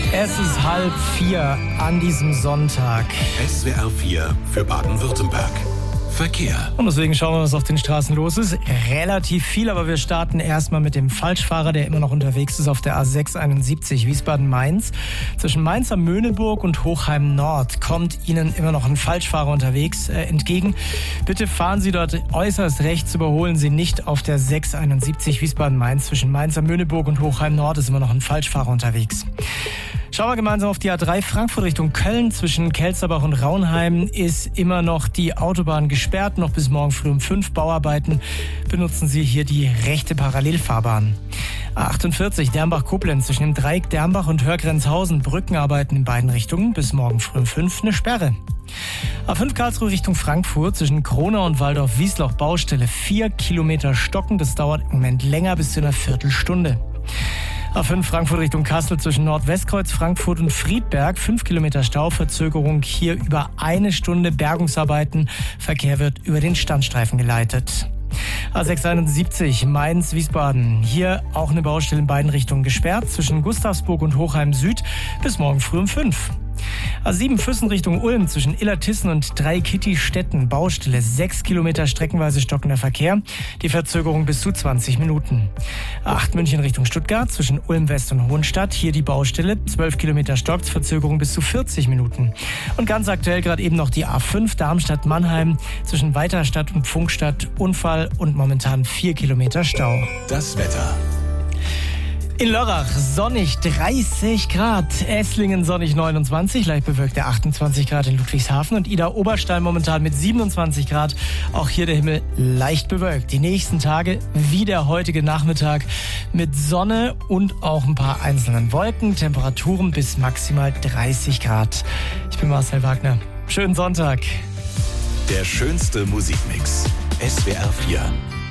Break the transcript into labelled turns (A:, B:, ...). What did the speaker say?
A: Es ist 3:30 an diesem Sonntag.
B: SWR 4 für Baden-Württemberg. Verkehr.
A: Und deswegen schauen wir, was auf den Straßen los ist. Relativ viel, aber wir starten erstmal mit dem Falschfahrer, der immer noch unterwegs ist auf der A671 Wiesbaden-Mainz. Zwischen Mainz am Möhneburg und Hochheim Nord kommt Ihnen immer noch ein Falschfahrer unterwegs entgegen. Bitte fahren Sie dort äußerst rechts, überholen Sie nicht auf der 671 Wiesbaden-Mainz. Zwischen Mainz am Möhneburg und Hochheim Nord ist immer noch ein Falschfahrer unterwegs. Schauen wir gemeinsam auf die A3 Frankfurt Richtung Köln. Zwischen Kelsterbach und Raunheim ist immer noch die Autobahn gesperrt. Noch bis morgen früh um 5 Bauarbeiten. Benutzen Sie hier die rechte Parallelfahrbahn. A48 Dermbach-Koblenz zwischen dem Dreieck Dermbach und Hörgrenzhausen. Brückenarbeiten in beiden Richtungen. Bis morgen früh um 5 eine Sperre. A5 Karlsruhe Richtung Frankfurt zwischen Kronau und Waldorf-Wiesloch Baustelle. 4 Kilometer stocken. Das dauert im Moment länger bis zu einer Viertelstunde. A5 Frankfurt Richtung Kassel zwischen Nordwestkreuz, Frankfurt und Friedberg. 5 Kilometer Stauverzögerung, hier über 1 Stunde Bergungsarbeiten. Verkehr wird über den Standstreifen geleitet. A671 Mainz-Wiesbaden. Hier auch eine Baustelle in beiden Richtungen gesperrt. Zwischen Gustavsburg und Hochheim Süd bis morgen früh um 5. A7 Füssen Richtung Ulm zwischen Illertissen und Dreikitti-Stetten. Baustelle 6 Kilometer streckenweise stockender Verkehr. Die Verzögerung bis zu 20 Minuten. A8 München Richtung Stuttgart zwischen Ulm West und Hohenstadt. Hier die Baustelle 12 Kilometer stockt. Verzögerung bis zu 40 Minuten. Und ganz aktuell gerade eben noch die A5 Darmstadt-Mannheim zwischen Weiterstadt und Pfungstadt. Unfall und momentan 4 Kilometer Stau.
B: Das Wetter.
A: In Lörrach sonnig 30 Grad, Esslingen sonnig 29, leicht bewölkt 28 Grad in Ludwigshafen und Idar-Oberstein momentan mit 27 Grad. Auch hier der Himmel leicht bewölkt. Die nächsten Tage wie der heutige Nachmittag mit Sonne und auch ein paar einzelnen Wolken. Temperaturen bis maximal 30 Grad. Ich bin Marcel Wagner. Schönen Sonntag.
B: Der schönste Musikmix. SWR 4.